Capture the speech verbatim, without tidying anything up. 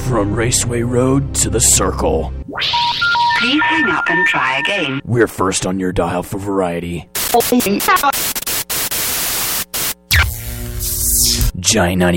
From Raceway Road to the Circle. Please hang up and try again. We're first on your dial for variety. Giant ninety.